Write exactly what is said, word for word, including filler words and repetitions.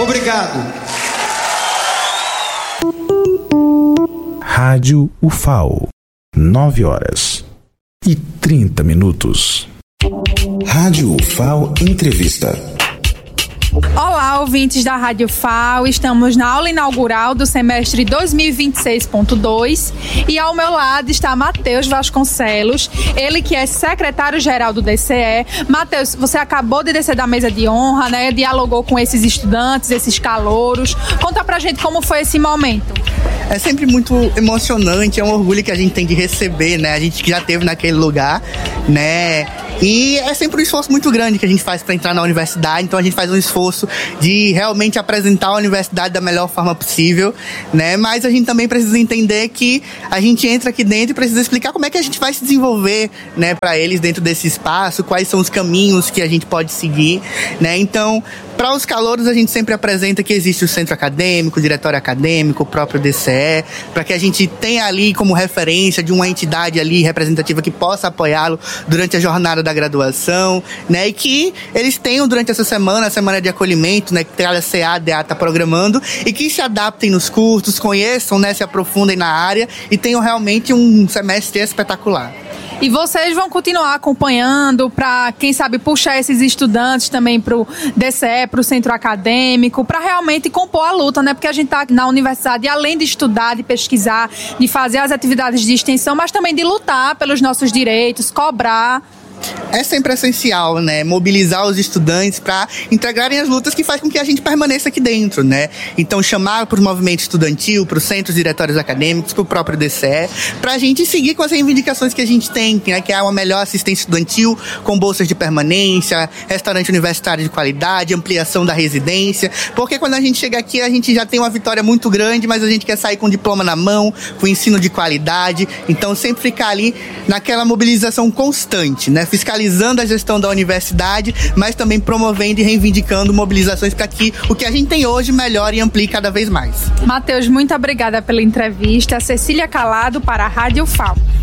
Obrigado. Rádio U F A O, nove horas e trinta minutos. Rádio U F A O Entrevista. Olá, ouvintes da Rádio F A O, estamos na aula inaugural do semestre dois mil e vinte e seis ponto dois e ao meu lado está Matheus Vasconcelos, ele que é secretário-geral do D C E. Matheus, você acabou de descer da mesa de honra, né? Dialogou com esses estudantes, esses calouros. Conta pra gente como foi esse momento. É sempre muito emocionante, é um orgulho que a gente tem de receber, né? A gente que já esteve naquele lugar, né? E é sempre um esforço muito grande que a gente faz para entrar na universidade, então a gente faz um esforço de realmente apresentar a universidade da melhor forma possível, né? Mas a gente também precisa entender que a gente entra aqui dentro e precisa explicar como é que a gente vai se desenvolver, né, para eles dentro desse espaço, quais são os caminhos que a gente pode seguir, né? Então, para os calouros, a gente sempre apresenta que existe o centro acadêmico, o diretório acadêmico, o próprio D C E, para que a gente tenha ali como referência de uma entidade ali representativa que possa apoiá-lo durante a jornada da graduação, né? E que eles tenham durante essa semana, a semana de acolhimento, né? Que a C A D A está programando, e que se adaptem nos cursos, conheçam, né? Se aprofundem na área e tenham realmente um semestre espetacular. E vocês vão continuar acompanhando para, quem sabe, puxar esses estudantes também para o D C E, para o centro acadêmico, para realmente compor a luta, né? Porque a gente está na universidade, além de estudar, de pesquisar, de fazer as atividades de extensão, mas também de lutar pelos nossos direitos, cobrar. É sempre essencial, né, mobilizar os estudantes para integrarem as lutas que faz com que a gente permaneça aqui dentro, né? Então, chamar para o movimento estudantil, para os centros diretórios acadêmicos, para o próprio D C E, para a gente seguir com as reivindicações que a gente tem, né, que é uma melhor assistência estudantil, com bolsas de permanência, restaurante universitário de qualidade, ampliação da residência, porque quando a gente chega aqui, a gente já tem uma vitória muito grande, mas a gente quer sair com o diploma na mão, com ensino de qualidade, então sempre ficar ali naquela mobilização constante, né? Fiscalizando a gestão da universidade, mas também promovendo e reivindicando mobilizações para que o que a gente tem hoje melhore e amplie cada vez mais. Matheus, muito obrigada pela entrevista. Cecília Calado para a Rádio F A O.